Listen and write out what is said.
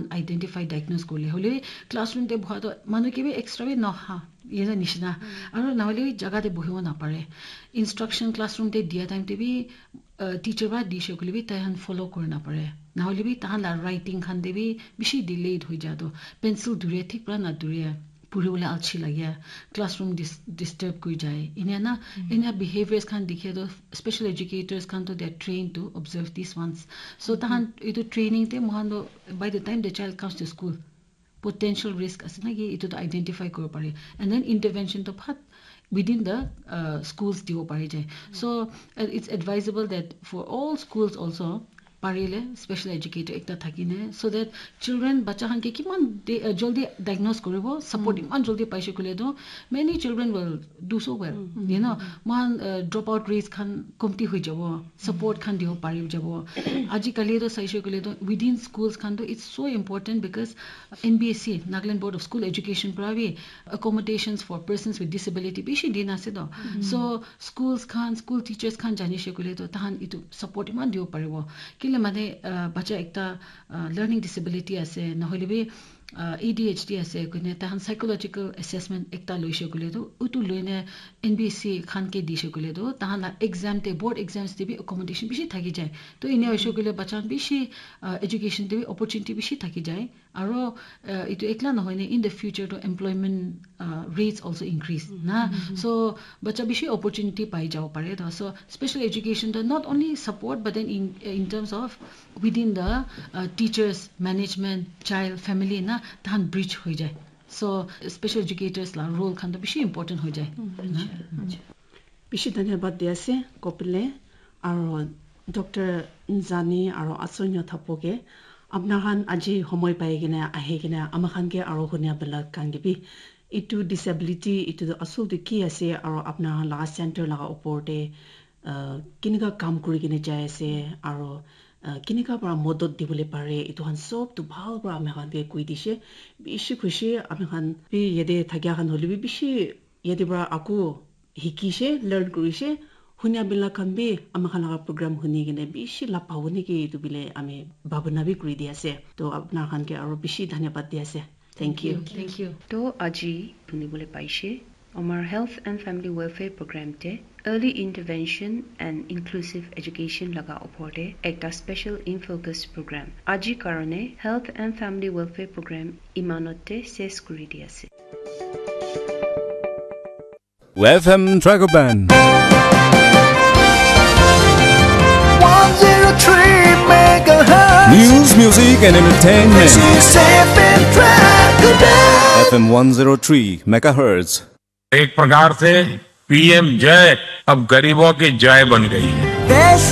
Identify diagnose কৰিলে হলে ক্লাছৰুমতে বহাটো মানুহ কিবি এক্সট্ৰাবি নহা ইয়ে নিচিনা আৰু নহলে জাগাতে বহিব নাপাৰে ইনষ্ট্ৰাকচন ক্লাছৰুমতে দিয়া টাইমতে বি টিচাৰ বা দিছে কলিবি তাইহান ফলো কৰি নাপাৰে নহলে বি তাহান ৰাইটিং খান দেবি বেছি ডিলেড হৈ যাতো পেন্সিল ধৰে ঠিক পৰা না ধৰে পঢ়িবলৈ আলছি লাগে ক্লাছৰুম ডিস্টার্ব কৰি যায় ইনা বিহেভিয়াৰ্স খান দেখে তো স্পেশাল এডুকেটৰ্স খান তো দে R trained two observe this once so তাহান এইটো ট্ৰেইনিং তে মহান বাই the time the child comes to school potential risk as na ki ito to identify kor pare and then intervention to phat within the schools dio pare jay so it's advisable that for all schools also parile special educator ekta thakine so that children bacha han ke kiman jaldi diagnose koribo support iman jaldi paise kole do many children will do so well you know man drop out rates khan komti hoi jabo support khan dio pari jabo aji kali do saise kole do within schools khan do it's so important because NBSC Nagaland Board of School Education pravi accommodations for persons with disability bishi din ase do so schools khan school teachers khan jani she kole do tahan itu support iman dio paribo মানে বাচ্চা একটা learning disability আছে নহলে B ADHD আছে কোনে তাহান psychological assessment একটা লইছে কলে তো উতু লইনে NBSC খান কে দিছে কলে তো তাহান এক্সাম তে বোর্ড এক্সামস তে বি অ্যাকোমোডেশন বেশি থাকি যায় তো ইনে হইছে কলে বাচ্চা বেশি এডুকেশন তে অপরচুনিটি বেশি থাকি যায় আর ইটো একলা নহয় নে ইন দ্য ফিউচার তো এমপ্লয়মেন্ট রেটস অলসো ইনক্রিজ না সো বাচ্চা বেশি অপরচুনিটি পাই যাও পারে তো সো স্পেশাল এডুকেশন তো not only support but then in terms of within the teachers management child family na tahan bridge hoi jay so special educators la role khan to bishi important hoi jay bishi dhanyabad dia ase kopile aro dr Njani aro Asonyo thapoge apna khan aji homoy pai gina ahe gina ama khan ke aro hunia bela kan gibi itu disability itu asul de ki ase aro apna la center la oporte kinika kam kuri gine jai ase aro kinika para modot dibole pare itu han sob tu bhal para ame han ke koi dise bishi khushi ame han bi yede thagya khan holi bi bishi yede bara aku hikise learn kurise hunya bila kan bi ame khan la program huni gine bishi la pawni ki itu bile ame babuna bi kuri di ase to apna khan ke aro bishi dhanyabad di ase thank you to aji huni bole paise Our Health and Family Welfare Program te Early Intervention and Inclusive Education laga opore ekta special in focus program. Aji karone Health and Family Welfare Program imanote ses kuri di ase. FM Dragoban 103 megahertz. News, music and entertainment. FM 103 megahertz. एक प्रकार से PM जय अब गरीबों की जय बन गई है। देश